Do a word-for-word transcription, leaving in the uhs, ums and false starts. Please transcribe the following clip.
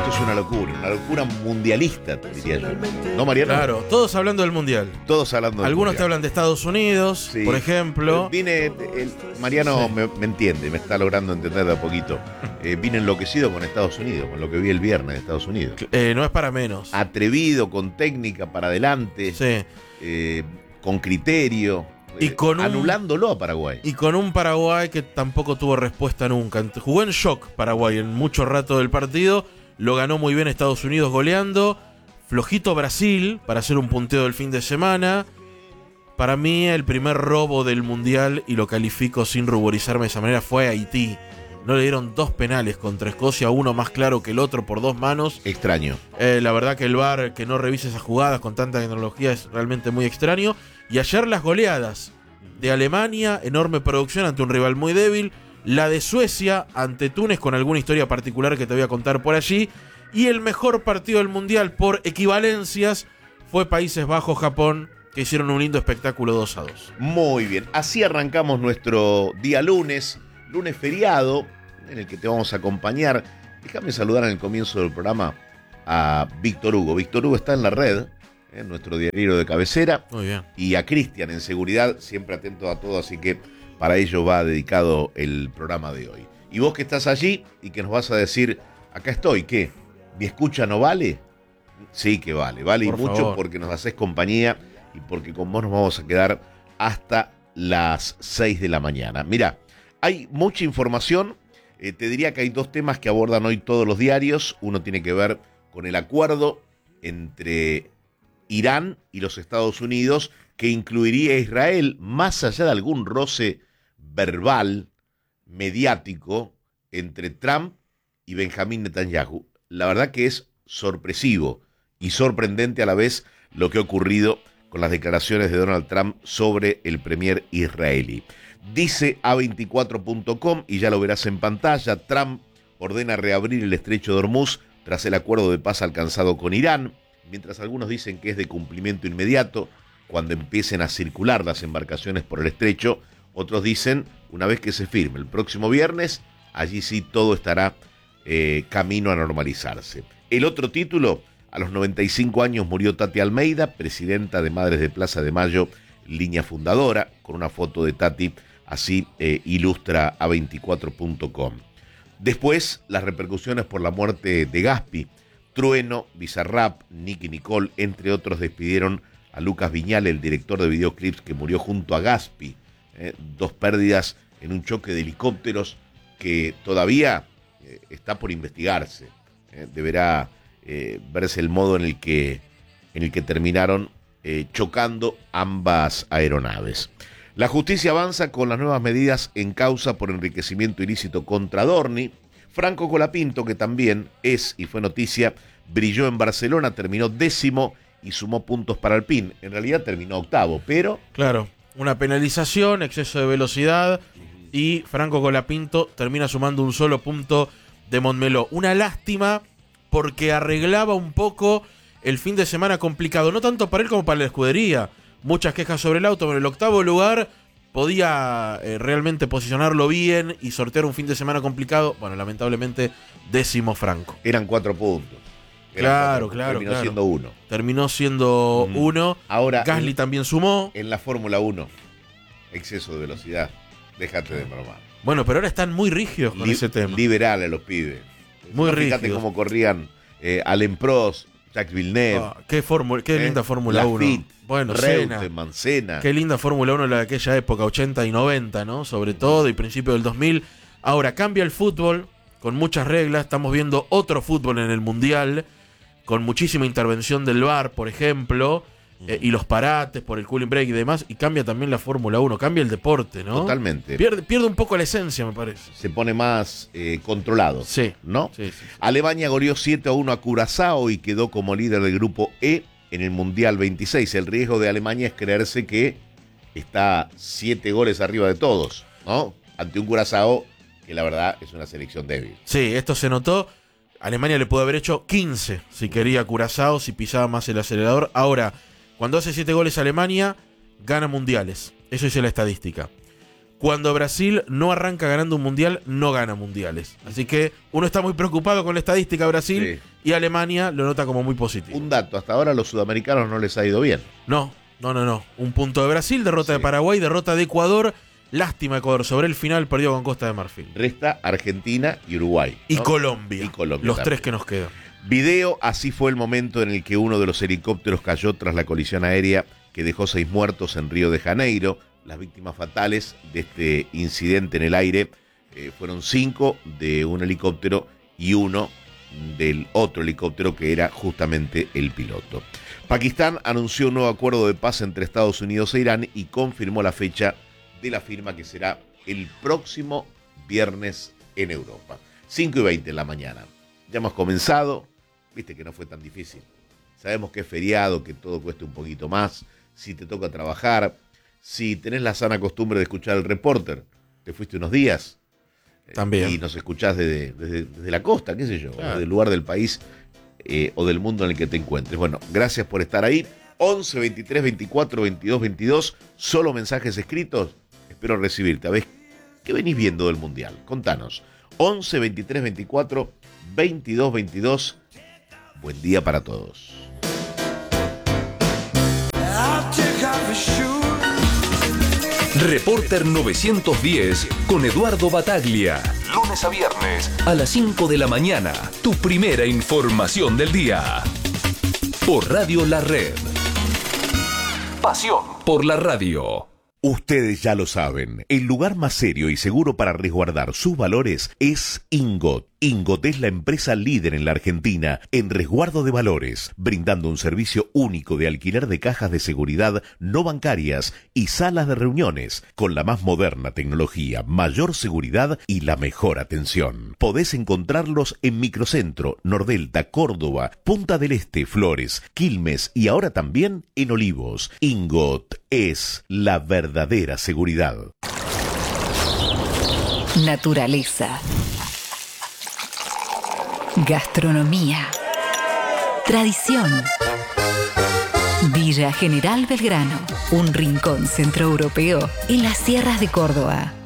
esto es una locura, una locura mundialista, diría yo. ¿No, Mariano? Claro, todos hablando del Mundial. Todos hablando del Algunos mundial. te hablan de Estados Unidos, Sí. por ejemplo. Vine, el, Mariano Sí. me, me entiende, me está logrando entender de a poquito. Eh, vine enloquecido con Estados Unidos, con lo que vi el viernes de Estados Unidos. Eh, no es para menos. Atrevido, con técnica para adelante, Sí. eh, con criterio, Y eh, con un- anulándolo a Paraguay. Y con un Paraguay que tampoco tuvo respuesta nunca. Jugó en shock Paraguay en mucho rato del partido. Lo ganó muy bien Estados Unidos goleando. Flojito Brasil para hacer un punteo del fin de semana. Para mí el primer robo del Mundial, y lo califico sin ruborizarme de esa manera, fue Haití. No le dieron dos penales contra Escocia, uno más claro que el otro por dos manos. Extraño. Eh, la verdad que el V A R que no revise esas jugadas con tanta tecnología es realmente muy extraño. Y ayer las goleadas de Alemania, enorme producción ante un rival muy débil. La de Suecia ante Túnez con alguna historia particular que te voy a contar por allí. Y el mejor partido del Mundial por equivalencias fue Países Bajos-Japón, que hicieron un lindo espectáculo dos a dos. Muy bien, así arrancamos nuestro día lunes, lunes feriado, en el que te vamos a acompañar. Déjame saludar en el comienzo del programa a Víctor Hugo. Víctor Hugo está en la red, eh, nuestro diario de cabecera, Muy bien. y a Cristian en seguridad, siempre atento a todo, así que para ello va dedicado el programa de hoy. Y vos que estás allí y que nos vas a decir, acá estoy, ¿qué? ¿Mi escucha no vale? Sí que vale, vale Por y mucho favor. porque nos haces compañía y porque con vos nos vamos a quedar hasta las seis de la mañana. Mira, hay mucha información, eh, te diría que hay dos temas que abordan hoy todos los diarios. Uno tiene que ver con el acuerdo entre Irán y los Estados Unidos, que incluiría a Israel, más allá de algún roce verbal, mediático, entre Trump y Benjamín Netanyahu. La verdad que es sorpresivo y sorprendente a la vez lo que ha ocurrido con las declaraciones de Donald Trump sobre el premier israelí. Dice A veinticuatro punto com, y ya lo verás en pantalla, Trump ordena reabrir el estrecho de Hormuz tras el acuerdo de paz alcanzado con Irán, mientras algunos dicen que es de cumplimiento inmediato cuando empiecen a circular las embarcaciones por el estrecho. Otros dicen, una vez que se firme el próximo viernes, allí sí todo estará eh, camino a normalizarse. El otro título, a los noventa y cinco años murió Tati Almeida, presidenta de Madres de Plaza de Mayo, línea fundadora, con una foto de Tati, así eh, ilustra A veinticuatro punto com. Después, las repercusiones por la muerte de Gaspi. Trueno, Bizarrap, Nicky Nicole, entre otros, despidieron a Lucas Viñal, el director de videoclips que murió junto a Gaspi. Eh, dos pérdidas en un choque de helicópteros que todavía eh, está por investigarse. Eh, deberá eh, verse el modo en el que, en el que terminaron eh, chocando ambas aeronaves. La justicia avanza con las nuevas medidas en causa por enriquecimiento ilícito contra Dorni. Franco Colapinto, que también es y fue noticia, brilló en Barcelona, terminó décimo y sumó puntos para el P I N. En realidad terminó octavo, pero... Claro, una penalización, exceso de velocidad, y Franco Colapinto termina sumando un solo punto de Montmeló. Una lástima porque arreglaba un poco el fin de semana complicado, no tanto para él como para la escudería. Muchas quejas sobre el auto, pero el octavo lugar podía eh, realmente posicionarlo bien y sortear un fin de semana complicado. Bueno, lamentablemente, décimo Franco. Eran cuatro puntos. Eran Claro, cuatro, claro, terminó claro. siendo uno. Terminó siendo Mm. uno. Ahora, Gasly en, también sumó. en la Fórmula uno, exceso de velocidad. Déjate de bromar. Bueno, pero ahora están muy rígidos con Li- ese tema. Liberal a los pibes. Muy Fíjate rígidos. cómo corrían eh, Alain Prost, Jacques Villeneuve, Ah, qué fórmula, qué eh, linda Fórmula uno. Lafitte, Bueno, Reute, Senna. Mancena. Qué linda Fórmula uno de aquella época, ochenta y noventa, ¿no? Sobre todo, y principio del dos mil. Ahora, cambia el fútbol, con muchas reglas. Estamos viendo otro fútbol en el Mundial, con muchísima intervención del V A R, por ejemplo, eh, y los parates por el cooling break y demás. Y cambia también la Fórmula uno, cambia el deporte, ¿no? Totalmente. Pierde, pierde un poco la esencia, me parece. Se pone más eh, controlado. Sí. ¿No? Sí, sí, sí. Alemania goleó siete a uno a Curazao y quedó como líder del grupo E en el Mundial veintiséis. El riesgo de Alemania es creerse que está siete goles arriba de todos, ¿no? Ante un Curazao que la verdad es una selección débil. Sí, esto se notó. Alemania le pudo haber hecho quince si quería Curazao, si pisaba más el acelerador. Ahora, cuando hace siete goles Alemania, gana mundiales. Eso dice la estadística. Cuando Brasil no arranca ganando un mundial, no gana mundiales. Así que uno está muy preocupado con la estadística de Brasil sí. y Alemania lo nota como muy positivo. Un dato, hasta ahora a los sudamericanos no les ha ido bien. No, no, no, no. Un punto de Brasil, derrota sí. de Paraguay, derrota de Ecuador. Lástima Ecuador, sobre el final perdió con Costa de Marfil. Resta Argentina y Uruguay, ¿no? Y ¿no? Colombia. Y Colombia los también. tres que nos quedan. Video, así fue el momento en el que uno de los helicópteros cayó tras la colisión aérea que dejó seis muertos en Río de Janeiro. Las víctimas fatales de este incidente en el aire eh, fueron cinco de un helicóptero y uno del otro helicóptero que era justamente el piloto. Pakistán anunció un nuevo acuerdo de paz entre Estados Unidos e Irán y confirmó la fecha de la firma que será el próximo viernes en Europa. cinco y veinte de la mañana. Ya hemos comenzado, viste que no fue tan difícil. Sabemos que es feriado, que todo cuesta un poquito más. Si te toca trabajar, si tenés la sana costumbre de escuchar el Reporter, te fuiste unos días. También. Y nos escuchás desde, desde, desde la costa, qué sé yo, claro. desde el lugar del país eh, o del mundo en el que te encuentres. Bueno, gracias por estar ahí. once, veintitrés, veinticuatro, veintidós, veintidós, solo mensajes escritos. Espero recibirte. A ver, ¿qué venís viendo del Mundial? Contanos. once, veintitrés, veinticuatro, veintidós, veintidós. Buen día para todos. Reporter novecientos diez con Eduardo Bataglia. Lunes a viernes a las cinco de la mañana. Tu primera información del día. Por Radio La Red. Pasión por la radio. Ustedes ya lo saben, el lugar más serio y seguro para resguardar sus valores es Ingot. Ingot es la empresa líder en la Argentina en resguardo de valores, brindando un servicio único de alquiler de cajas de seguridad no bancarias y salas de reuniones, con la más moderna tecnología, mayor seguridad y la mejor atención. Podés encontrarlos en Microcentro, Nordelta, Córdoba, Punta del Este, Flores, Quilmes y ahora también en Olivos. Ingot es la verdadera seguridad. Naturaleza. Gastronomía. Tradición. Villa General Belgrano, un rincón centroeuropeo en las sierras de Córdoba.